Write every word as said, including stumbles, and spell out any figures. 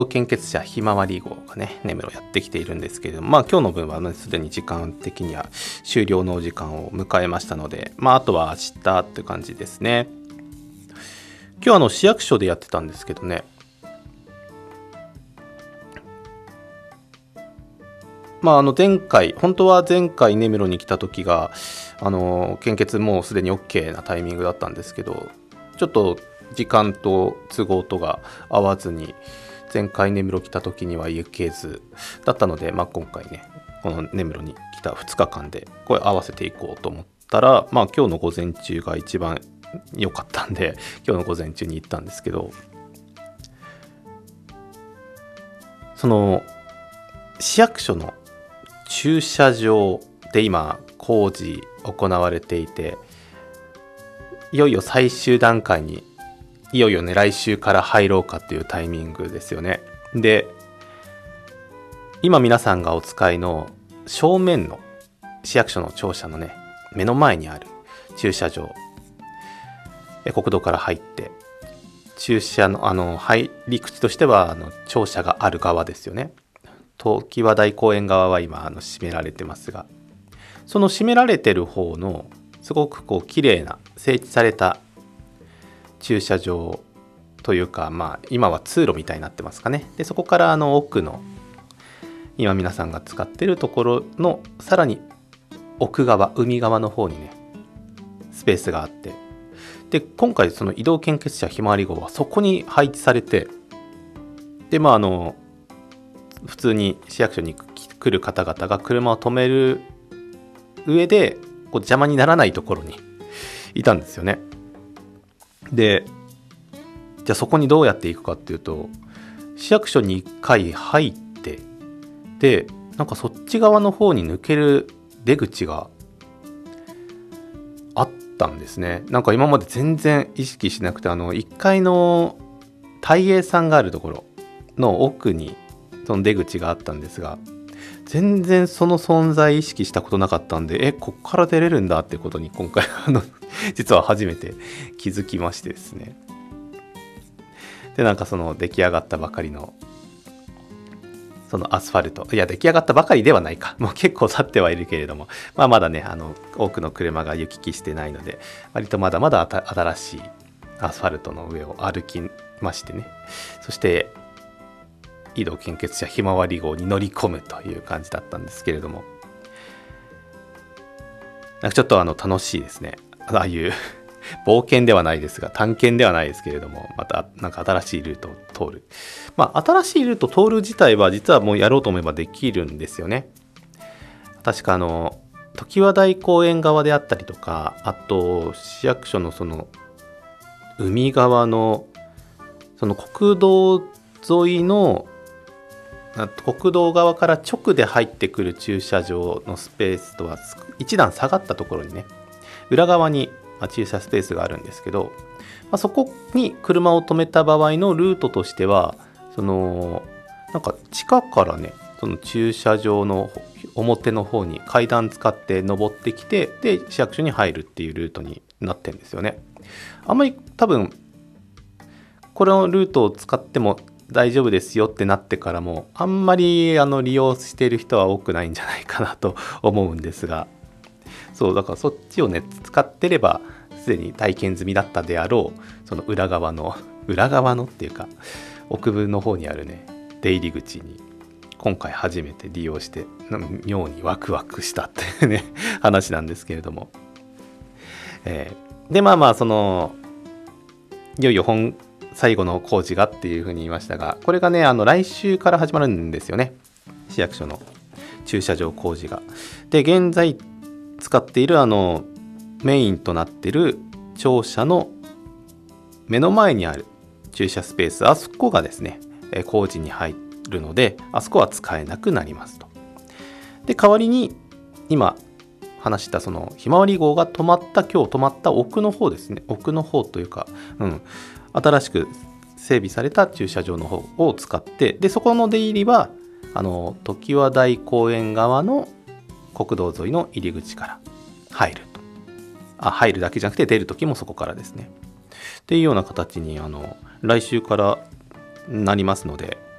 献血者ひまわり号がね、根室やってきているんですけれども、まあ今日の分はね、すでに時間的には終了のお時間を迎えましたので、まああとは明日って感じですね。今日はあの市役所でやってたんですけどね、まああの前回、本当は前回根室に来た時が、あの献血もうすでに OK なタイミングだったんですけど、ちょっと時間と都合とが合わずに、前回根室来た時には行けずだったので、まあ、今回ねこの根室に来たふつかかんでこれ合わせていこうと思ったら、まあ今日の午前中が一番良かったんで今日の午前中に行ったんですけど、その市役所の駐車場で今工事行われていて、いよいよ最終段階にいよいよね来週から入ろうかっていうタイミングですよね。で、今皆さんがお使いの正面の市役所の庁舎のね目の前にある駐車場、国道から入って駐車のあの入り口としてはあの庁舎がある側ですよね。常盤台公園側は今あの閉められてますが、その閉められてる方のすごくこう綺麗な整地された駐車場というか、まあ今は通路みたいになってますかね。でそこからあの奥の今皆さんが使ってるところのさらに奥側、海側の方にねスペースがあって、で今回その移動献血車ひまわり号はそこに配置されて、でまああの普通に市役所に来る方々が車を止める上でこう邪魔にならないところにいたんですよね。でじゃあそこにどうやって行くかっていうと、市役所にいっかい入って、でなんかそっち側の方に抜ける出口があったんですね。なんか今まで全然意識しなくて、あのいっかいの大栄さんがあるところの奥にその出口があったんですが、全然その存在意識したことなかったんで、えこっから出れるんだってことに今回あの実は初めて気づきましてですね。でなんかその出来上がったばかりのそのアスファルト、いや出来上がったばかりではないか、もう結構経ってはいるけれども、まあまだねあの多くの車が行き来してないので、割とまだまだ新しいアスファルトの上を歩きましてね、そして移動献血車ひまわり号に乗り込むという感じだったんですけれども、なんかちょっとあの楽しいですね。ああいう冒険ではないですが探検ではないですけれども、またなんか新しいルートを通る、まあ新しいルートを通る自体は実はもうやろうと思えばできるんですよね。確かあの常盤台公園側であったりとか、あと市役所のその海側のその国道沿いの国道側から直で入ってくる駐車場のスペースとは一段下がったところにね、裏側に駐車スペースがあるんですけど、まあ、そこに車を止めた場合のルートとしては、そのなんか地下からねその駐車場の表の方に階段使って登ってきて、で市役所に入るっていうルートになってるんですよね。あんまり多分このルートを使っても大丈夫ですよってなってからもあんまりあの利用している人は多くないんじゃないかなと思うんですが、そうだからそっちをね使ってればすでに体験済みだったであろう、その裏側の裏側のっていうか奥部の方にあるね出入り口に今回初めて利用して妙にワクワクしたっていうね話なんですけれども、えー、でまあまあそのいよいよ本最後の工事がっていうふうに言いましたが、これがねあの来週から始まるんですよね、市役所の駐車場工事が。で現在使っているあのメインとなっている庁舎の目の前にある駐車スペース、あそこがですね工事に入るので、あそこは使えなくなりますと。で代わりに今話したそのひまわり号が止まった今日止まった奥の方ですね、奥の方というか、うん新しく整備された駐車場の方を使って、でそこの出入りはあの常盤台公園側の国道沿いの入り口から入ると、あ入るだけじゃなくて出る時もそこからですねっていうような形にあの来週からなりますので、